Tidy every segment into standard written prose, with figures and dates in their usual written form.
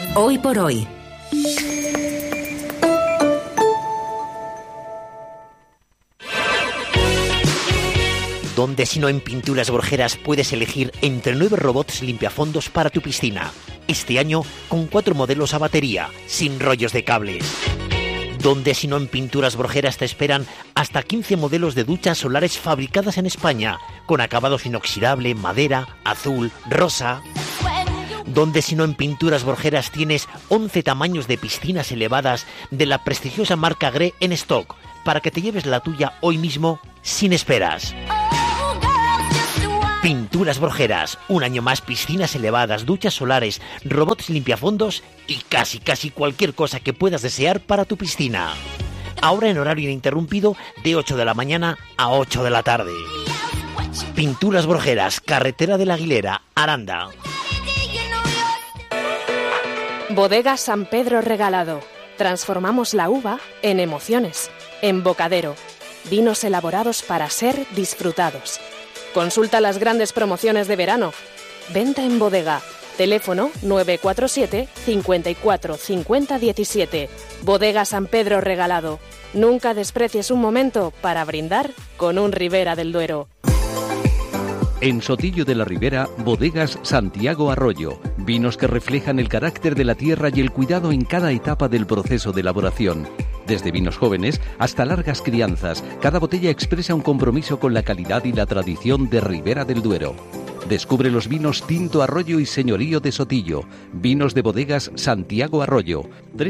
Hoy por hoy. Donde si no en Pinturas Borgeras puedes elegir entre 9 robots limpiafondos para tu piscina. Este año con 4 modelos a batería, sin rollos de cables. Donde si no en Pinturas Borgeras te esperan hasta 15 modelos de duchas solares fabricadas en España, con acabados inoxidable, madera, azul, rosa. Donde si no en Pinturas Borgeras tienes 11 tamaños de piscinas elevadas de la prestigiosa marca Gré en stock, para que te lleves la tuya hoy mismo sin esperas. Pinturas Borgeras, un año más piscinas elevadas, duchas solares, robots limpiafondos y casi cualquier cosa que puedas desear para tu piscina. Ahora en horario ininterrumpido de 8 de la mañana a 8 de la tarde. Pinturas Borgeras, carretera de la Aguilera, Aranda. Bodega San Pedro Regalado. Transformamos la uva en emociones, en bocadero. Vinos elaborados para ser disfrutados. Consulta las grandes promociones de verano. Venta en bodega. Teléfono 947 54 50 17. Bodega San Pedro Regalado. Nunca desprecies un momento para brindar con un Ribera del Duero. En Sotillo de la Ribera, Bodegas Santiago Arroyo. Vinos que reflejan el carácter de la tierra y el cuidado en cada etapa del proceso de elaboración. Desde vinos jóvenes hasta largas crianzas, cada botella expresa un compromiso con la calidad y la tradición de Ribera del Duero. Descubre los vinos Tinto Arroyo y Señorío de Sotillo. Vinos de Bodegas Santiago Arroyo.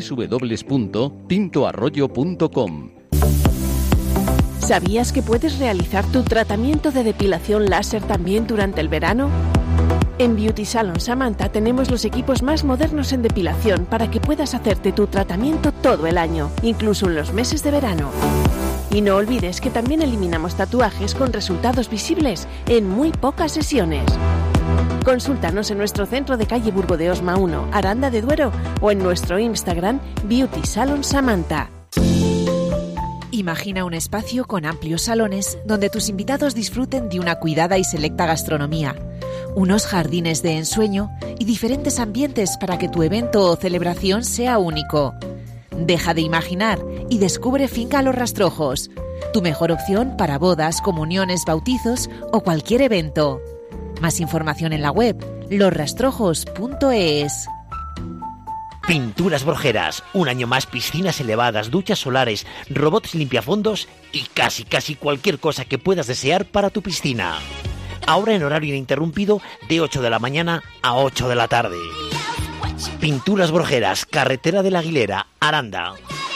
www.tintoarroyo.com. ¿Sabías que puedes realizar tu tratamiento de depilación láser también durante el verano? En Beauty Salon Samantha tenemos los equipos más modernos en depilación para que puedas hacerte tu tratamiento todo el año, incluso en los meses de verano. Y no olvides que también eliminamos tatuajes con resultados visibles en muy pocas sesiones. Consúltanos en nuestro centro de calle Burgo de Osma 1, Aranda de Duero, o en nuestro Instagram Beauty Salon Samantha. Imagina un espacio con amplios salones donde tus invitados disfruten de una cuidada y selecta gastronomía, unos jardines de ensueño y diferentes ambientes para que tu evento o celebración sea único. Deja de imaginar y descubre Finca Los Rastrojos, tu mejor opción para bodas, comuniones, bautizos o cualquier evento. Más información en la web losrastrojos.es. Pinturas Borgeras, un año más piscinas elevadas, duchas solares, robots limpiafondos y casi cualquier cosa que puedas desear para tu piscina. Ahora en horario ininterrumpido de 8 de la mañana a 8 de la tarde. Pinturas Borgeras, carretera de la Aguilera, Aranda.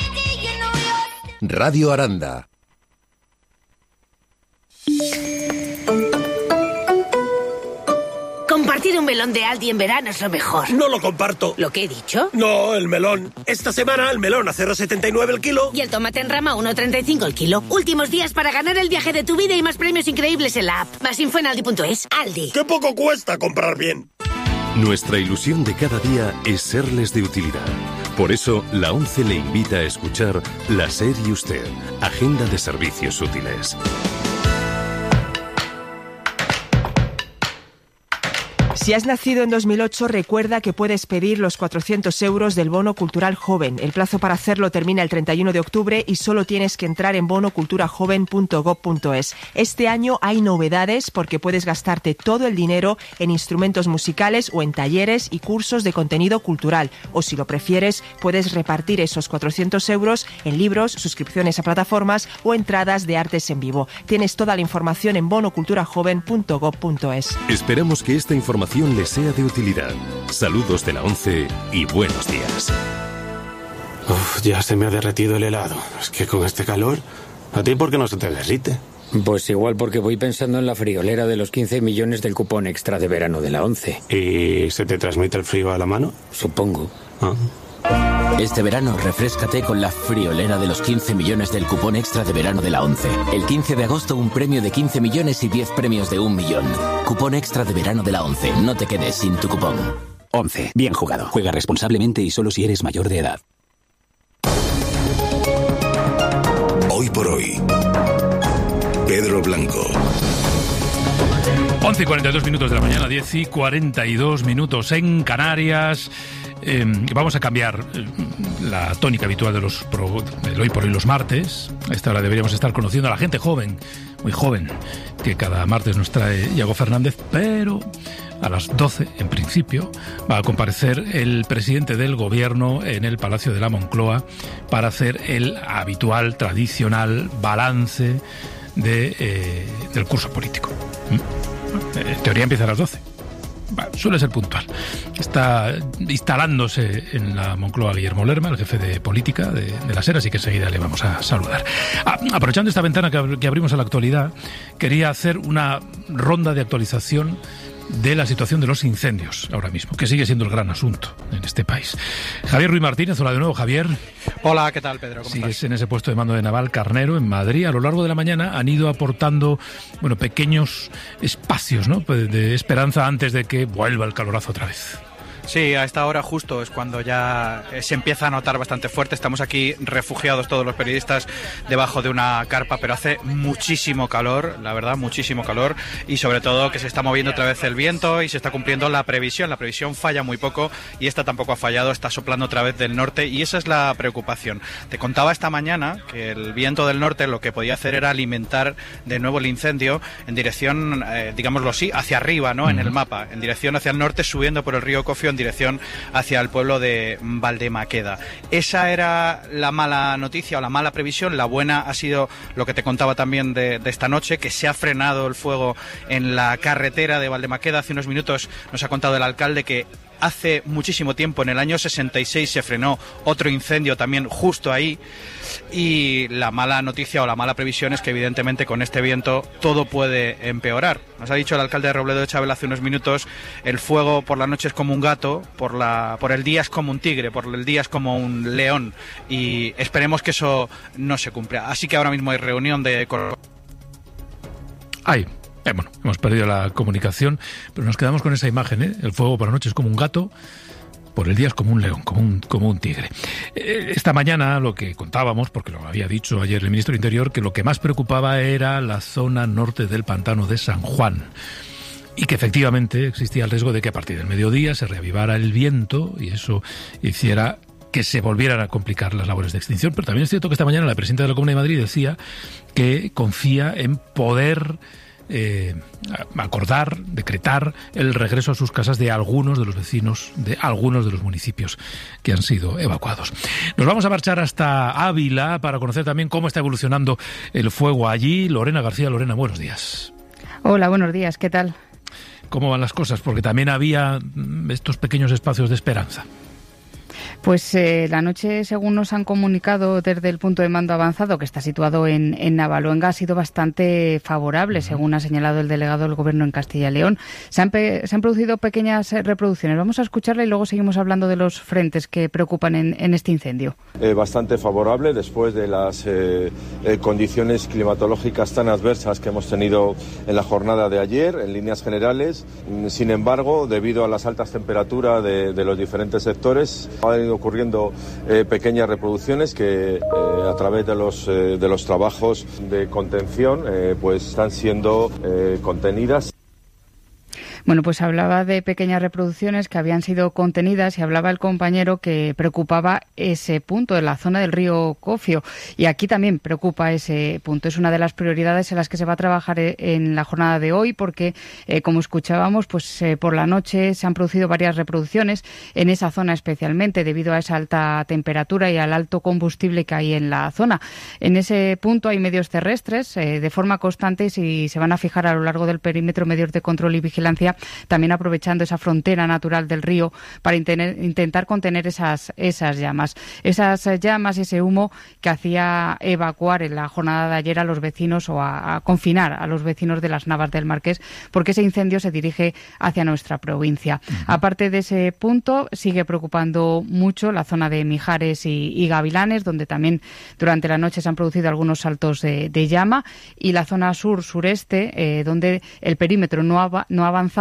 Radio Aranda. Compartir un melón de Aldi en verano es lo mejor. No lo comparto. ¿Lo que he dicho? No, el melón. Esta semana el melón a 0,79 el kilo. Y el tomate en rama 1,35 el kilo. Últimos días para ganar el viaje de tu vida y más premios increíbles en la app. Más info en aldi.es. Aldi. ¡Qué poco cuesta comprar bien! Nuestra ilusión de cada día es serles de utilidad. Por eso, la ONCE le invita a escuchar La SER y Usted, Agenda de Servicios Útiles. Si has nacido en 2008, recuerda que puedes pedir los 400 euros del Bono Cultural Joven. El plazo para hacerlo termina el 31 de octubre y solo tienes que entrar en bonoculturajoven.gov.es. Este año hay novedades porque puedes gastarte todo el dinero en instrumentos musicales o en talleres y cursos de contenido cultural. O si lo prefieres, puedes repartir esos 400 euros en libros, suscripciones a plataformas o entradas de artes en vivo. Tienes toda la información en bonoculturajoven.gov.es. Esperamos que esta información les sea de utilidad. Saludos de la ONCE y buenos días. Ya se me ha derretido el helado. Es que con este calor, ¿a ti por qué no se te derrite? Pues igual porque voy pensando en la friolera de los 15 millones del cupón extra de verano de la ONCE. ¿Y se te transmite el frío a la mano? Supongo. Este verano refréscate con la friolera de los 15 millones del cupón extra de verano de la ONCE. El 15 de agosto un premio de 15 millones y 10 premios de 1 millón. Cupón extra de verano de la ONCE. No te quedes sin tu cupón. ONCE. Bien jugado. Juega responsablemente y solo si eres mayor de edad. Hoy por hoy. Pedro Blanco. 11:42 minutos de la mañana, 10:42 minutos en Canarias. Vamos a cambiar la tónica habitual del Hoy por Hoy los martes. A esta hora deberíamos estar conociendo a la gente joven, muy joven, que cada martes nos trae Iago Fernández, pero a las 12, en principio, va a comparecer el presidente del Gobierno en el Palacio de la Moncloa para hacer el habitual, tradicional balance del curso político. En teoría empieza a las 12. Suele ser puntual. Está instalándose en la Moncloa Guillermo Lerma, el jefe de política de la SER, así que enseguida le vamos a saludar. Aprovechando esta ventana que abrimos a la actualidad, quería hacer una ronda de actualización de la situación de los incendios ahora mismo, que sigue siendo el gran asunto en este país. Javier Ruiz Martínez, hola de nuevo, Javier. Hola, ¿qué tal, Pedro? ¿Cómo Sigues estás? en ese puesto de mando de Navalcarnero, en Madrid. A lo largo de la mañana han ido aportando, pequeños espacios, ¿no?, de esperanza antes de que vuelva el calorazo otra vez. Sí, a esta hora justo es cuando ya se empieza a notar bastante fuerte. Estamos aquí refugiados todos los periodistas debajo de una carpa, pero hace muchísimo calor, la verdad, muchísimo calor, y sobre todo que se está moviendo otra vez el viento y se está cumpliendo la previsión. La previsión falla muy poco y esta tampoco ha fallado, está soplando otra vez del norte y esa es la preocupación. Te contaba esta mañana que el viento del norte lo que podía hacer era alimentar de nuevo el incendio en dirección, digámoslo así, hacia arriba, ¿no?, en el mapa, en dirección hacia el norte, subiendo por el río Cofio en dirección hacia el pueblo de Valdemaqueda. Esa era la mala noticia o la mala previsión. La buena ha sido lo que te contaba también de esta noche, que se ha frenado el fuego en la carretera de Valdemaqueda. Hace unos minutos nos ha contado el alcalde que hace muchísimo tiempo, en el año 66, se frenó otro incendio también justo ahí. Y la mala noticia o la mala previsión es que evidentemente con este viento todo puede empeorar. Nos ha dicho el alcalde de Robledo de Chabel hace unos minutos, el fuego por la noche es como un gato, por el día es como un tigre, por el día es como un león, y esperemos que eso no se cumpla. Así que ahora mismo hay reunión de... Hemos perdido la comunicación, pero nos quedamos con esa imagen, ¿eh? El fuego por la noche es como un gato, por el día es como un león, como un tigre. Esta mañana lo que contábamos, porque lo había dicho ayer el ministro del Interior, que lo que más preocupaba era la zona norte del pantano de San Juan. Y que efectivamente existía el riesgo de que a partir del mediodía se reavivara el viento y eso hiciera que se volvieran a complicar las labores de extinción. Pero también es cierto que esta mañana la presidenta de la Comunidad de Madrid decía que confía en poder decretar el regreso a sus casas de algunos de los vecinos de algunos de los municipios que han sido evacuados. Nos vamos a marchar hasta Ávila para conocer también cómo está evolucionando el fuego allí. Lorena García. Lorena, buenos días. Hola, buenos días, ¿qué tal? ¿Cómo van las cosas? Porque también había estos pequeños espacios de esperanza. Pues la noche, según nos han comunicado desde el punto de mando avanzado, que está situado en Navaluenga, ha sido bastante favorable, según ha señalado el delegado del Gobierno en Castilla y León. Se han producido pequeñas reproducciones. Vamos a escucharla y luego seguimos hablando de los frentes que preocupan en este incendio. Bastante favorable después de las condiciones climatológicas tan adversas que hemos tenido en la jornada de ayer, en líneas generales. Sin embargo, debido a las altas temperaturas de los diferentes sectores, han ido ocurriendo pequeñas reproducciones que a través de los trabajos de contención pues están siendo contenidas. Bueno, pues hablaba de pequeñas reproducciones que habían sido contenidas y hablaba el compañero que preocupaba ese punto de la zona del río Cofio. Y aquí también preocupa ese punto. Es una de las prioridades en las que se va a trabajar en la jornada de hoy porque, como escuchábamos, pues por la noche se han producido varias reproducciones en esa zona especialmente debido a esa alta temperatura y al alto combustible que hay en la zona. En ese punto hay medios terrestres de forma constante y se van a fijar a lo largo del perímetro medios de control y vigilancia, también aprovechando esa frontera natural del río para intentar contener esas llamas. Esas llamas, ese humo que hacía evacuar en la jornada de ayer a los vecinos o a confinar a los vecinos de las Navas del Marqués, porque ese incendio se dirige hacia nuestra provincia. Aparte de ese punto, sigue preocupando mucho la zona de Mijares y Gavilanes, donde también durante la noche se han producido algunos saltos de llama, y la zona sur-sureste, donde el perímetro no ha avanzado,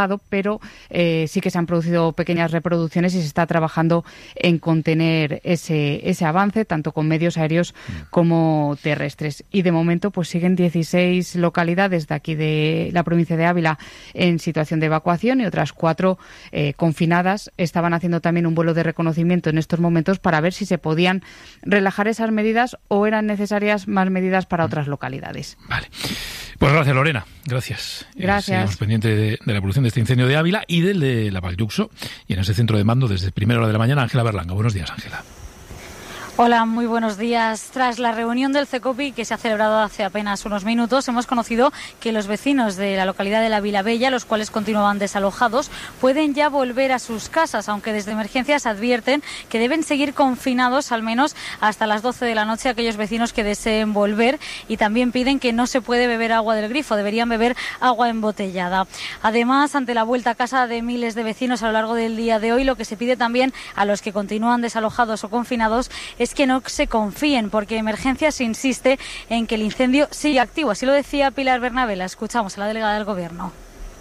avanzado, pero sí que se han producido pequeñas reproducciones y se está trabajando en contener ese avance, tanto con medios aéreos como terrestres. Y de momento pues siguen 16 localidades de aquí de la provincia de Ávila en situación de evacuación y otras 4 confinadas. Estaban haciendo también un vuelo de reconocimiento en estos momentos para ver si se podían relajar esas medidas o eran necesarias más medidas para otras localidades. Vale. Pues gracias, Lorena. Gracias. Gracias. Seguimos pendientes de la evolución de este incendio de Ávila y del de la Valduxo. Y en ese centro de mando, desde primera hora de la mañana, Ángela Berlanga. Buenos días, Ángela. Hola, muy buenos días. Tras la reunión del CECOPI que se ha celebrado hace apenas unos minutos, hemos conocido que los vecinos de la localidad de la Vilabella, los cuales continuaban desalojados, pueden ya volver a sus casas, aunque desde emergencias advierten que deben seguir confinados al menos hasta las 12 de la noche aquellos vecinos que deseen volver, y también piden que no se puede beber agua del grifo, deberían beber agua embotellada. Además, ante la vuelta a casa de miles de vecinos a lo largo del día de hoy, lo que se pide también a los que continúan desalojados o confinados es que no se confíen, porque Emergencias insiste en que el incendio sigue activo. Así lo decía Pilar Bernabé. La escuchamos, a la delegada del Gobierno.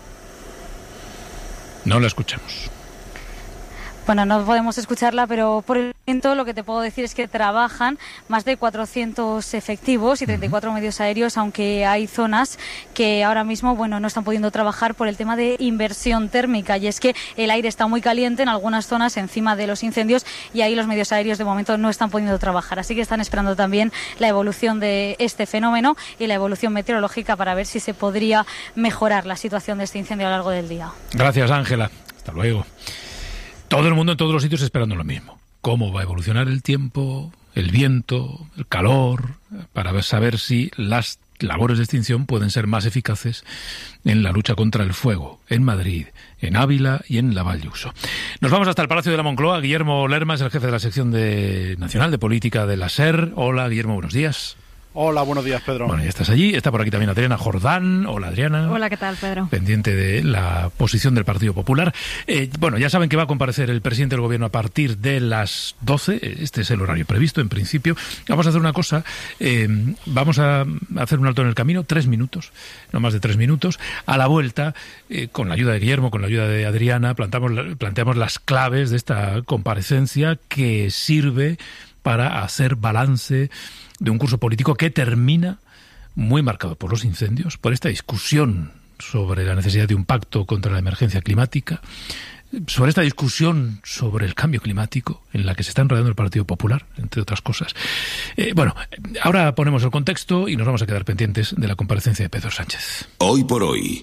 No la escuchamos. Bueno, no podemos escucharla, pero por el momento lo que te puedo decir es que trabajan más de 400 efectivos y 34 medios aéreos, aunque hay zonas que ahora mismo no están pudiendo trabajar por el tema de inversión térmica, y es que el aire está muy caliente en algunas zonas encima de los incendios y ahí los medios aéreos de momento no están pudiendo trabajar. Así que están esperando también la evolución de este fenómeno y la evolución meteorológica para ver si se podría mejorar la situación de este incendio a lo largo del día. Gracias, Ángela. Hasta luego. Todo el mundo en todos los sitios esperando lo mismo. ¿Cómo va a evolucionar el tiempo, el viento, el calor? Para saber si las labores de extinción pueden ser más eficaces en la lucha contra el fuego, en Madrid, en Ávila y en la Valduxo. Nos vamos hasta el Palacio de la Moncloa. Guillermo Lerma es el jefe de la sección nacional de política de la SER. Hola, Guillermo, buenos días. Hola, buenos días, Pedro. Bueno, ya estás allí. Está por aquí también Adriana Jordán. Hola, Adriana. Hola, ¿qué tal, Pedro? Pendiente de la posición del Partido Popular. Ya saben que va a comparecer el presidente del Gobierno a partir de las 12. Este es el horario previsto, en principio. Vamos a hacer una cosa. Vamos a hacer un alto en el camino, 3 minutos, no más de 3 minutos. A la vuelta, con la ayuda de Guillermo, con la ayuda de Adriana, planteamos las claves de esta comparecencia que sirve para hacer balance de un curso político que termina muy marcado por los incendios, por esta discusión sobre la necesidad de un pacto contra la emergencia climática, sobre esta discusión sobre el cambio climático en la que se está enredando el Partido Popular, entre otras cosas. Ahora ponemos el contexto y nos vamos a quedar pendientes de la comparecencia de Pedro Sánchez. Hoy por hoy.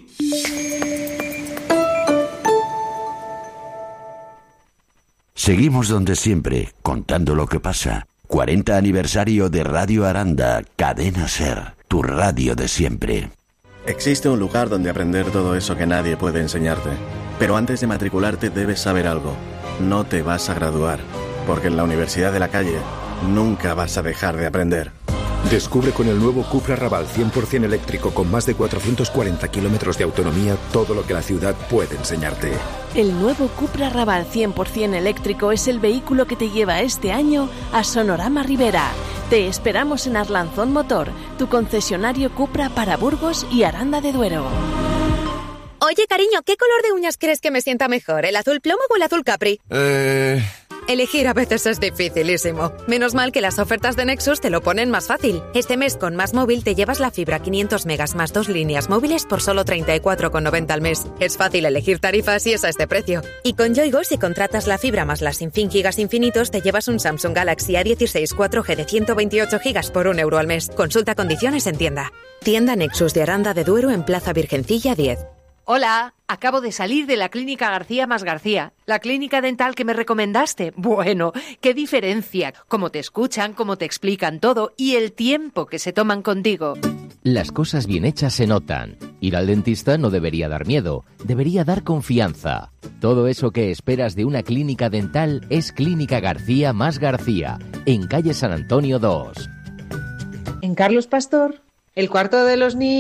Seguimos donde siempre, contando lo que pasa. 40 aniversario de Radio Aranda, Cadena SER, tu radio de siempre. Existe un lugar donde aprender todo eso que nadie puede enseñarte. Pero antes de matricularte debes saber algo. No te vas a graduar, porque en la Universidad de la Calle nunca vas a dejar de aprender. Descubre con el nuevo Cupra Raval 100% eléctrico con más de 440 kilómetros de autonomía todo lo que la ciudad puede enseñarte. El nuevo Cupra Raval 100% eléctrico es el vehículo que te lleva este año a Sonorama Rivera. Te esperamos en Arlanzón Motor, tu concesionario Cupra para Burgos y Aranda de Duero. Oye, cariño, ¿qué color de uñas crees que me sienta mejor? ¿El azul plomo o el azul capri? Elegir a veces es dificilísimo. Menos mal que las ofertas de Nexus te lo ponen más fácil. Este mes con Más Móvil te llevas la fibra 500 megas más 2 líneas móviles por solo 34,90 al mes. Es fácil elegir tarifas y es a este precio. Y con Yoigo, si contratas la fibra más las sin fin gigas infinitos, te llevas un Samsung Galaxy A16 4G de 128 gigas por €1 al mes. Consulta condiciones en tienda. Tienda Nexus de Aranda de Duero en Plaza Virgencilla 10. Hola, acabo de salir de la Clínica García más García, la clínica dental que me recomendaste. Bueno, qué diferencia, cómo te escuchan, cómo te explican todo y el tiempo que se toman contigo. Las cosas bien hechas se notan. Ir al dentista no debería dar miedo, debería dar confianza. Todo eso que esperas de una clínica dental es Clínica García más García, en calle San Antonio 2. En Carlos Pastor, el cuarto de los niños.